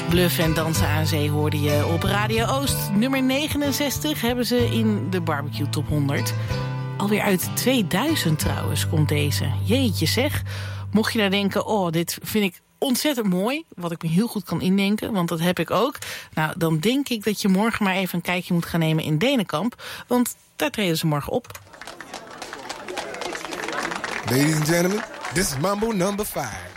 Bluffen en dansen aan zee hoorde je op Radio Oost. Nummer 69 hebben ze in de Barbecue Top 100. Alweer uit 2000 trouwens komt deze. Jeetje zeg. Mocht je nou denken, oh, dit vind ik ontzettend mooi. Wat ik me heel goed kan indenken, want dat heb ik ook. Nou, dan denk ik dat je morgen maar even een kijkje moet gaan nemen in Denenkamp. Want daar treden ze morgen op. Ladies and gentlemen, this is Mambo number 5.